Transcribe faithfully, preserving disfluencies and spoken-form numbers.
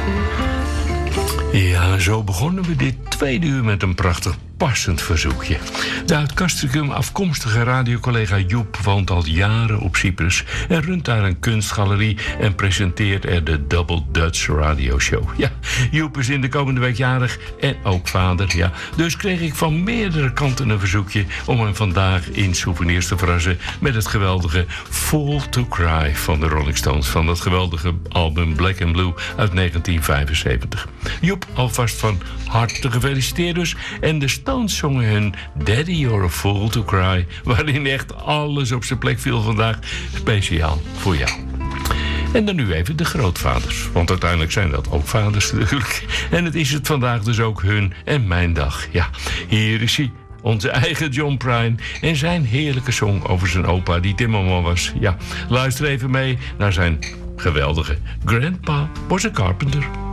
Ja, zo begonnen we dit tweede uur met een prachtig passend verzoekje. De uit Castricum afkomstige radiocollega Joep woont al jaren op Cyprus en runt daar een kunstgalerie en presenteert er de Double Dutch Radio Show. Ja, Joep is in de komende week jarig en ook vader, ja. Dus kreeg ik van meerdere kanten een verzoekje om hem vandaag in souvenirs te verrassen met het geweldige Fall to Cry van de Rolling Stones, van dat geweldige album Black and Blue uit negentien vijfenzeventig. Joep, alvast van harte gefeliciteerd dus. En de Stones zongen hun Daddy You're a Fool to Cry, waarin echt alles op zijn plek viel vandaag, speciaal voor jou. En dan nu even de grootvaders, want uiteindelijk zijn dat ook vaders natuurlijk. En het is het vandaag dus ook hun en mijn dag. Ja, hier is hij, onze eigen John Prine en zijn heerlijke song over zijn opa die timmerman was. Ja, luister even mee naar zijn geweldige Grandpa Was a Carpenter.